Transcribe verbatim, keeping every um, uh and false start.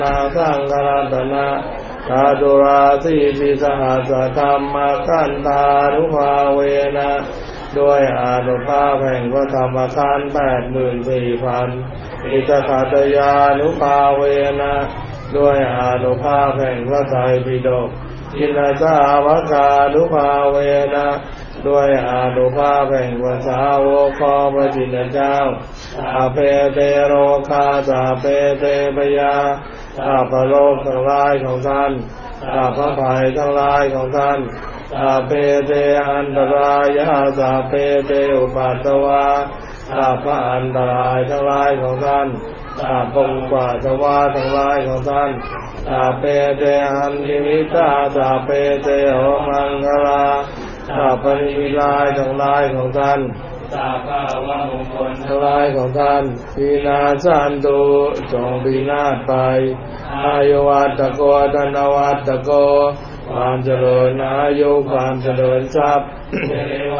นาสังฆรัตนะคาตุราสีปิสหัสธรรมขันธานุภาเวนะด้วยอานุภาพแห่งพระธรรมขันธ์แปดหมื่นสี่พันอิตขัตตยานุภาเวนะด้วยอานุภาพแห่งพระไตรปิฎกอินทสาวกานุภาเวนะด้วยอานุภาพแห่งพระสาวกของพระชินเจ้าอาเพเตโรคาสาเพเตปยาอาภโลกทั้งหลายของท่านอาภภัยทั้งหลายของท่านอาเพเตอันตรายาสาเพเตอุปัตตวาอาภอันตรายทั้งหลายของท่านอาภอุปัตตวาทั้งหลายของท่านอาเพเตอันทิมิตาสาเพเตโอมังคลาอาภนิวิลายทั้งหลายของท่านสาภาวะมงคลทั้งหลายของท่านพินาศสันตุจงพินาศไปอายุวัตโกธนวัตโกความเจริญอายุความเจริญทรัพย์